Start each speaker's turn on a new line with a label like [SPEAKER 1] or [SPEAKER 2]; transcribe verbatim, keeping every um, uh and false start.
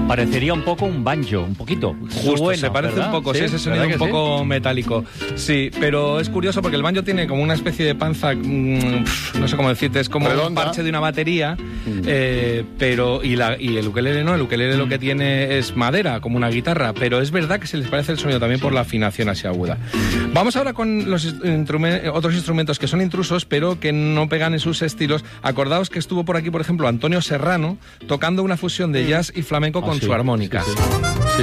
[SPEAKER 1] Parecería un poco un banjo, un poquito.
[SPEAKER 2] Justo,
[SPEAKER 1] bueno,
[SPEAKER 2] se parece
[SPEAKER 1] ¿verdad?
[SPEAKER 2] un poco, sí, sí ese sonido un poco sí? metálico. Sí, pero es curioso porque el banjo tiene como una especie de panza, mmm, no sé cómo decirte, es como redonda. Un parche de una batería, mm. eh, pero y, la, y el ukelele no, el ukelele mm. lo que tiene es madera, como una guitarra, pero es verdad que se les parece el sonido también por la afinación así aguda. Vamos ahora con los instrument- otros instrumentos que son intrusos, pero que no pegan en sus estilos. Acordaos que estuvo por aquí, por ejemplo, Antonio Serrano, tocando una fusión de jazz y flamenco con
[SPEAKER 1] ah, sí,
[SPEAKER 2] su armónica.
[SPEAKER 1] Sí, sí. Sí,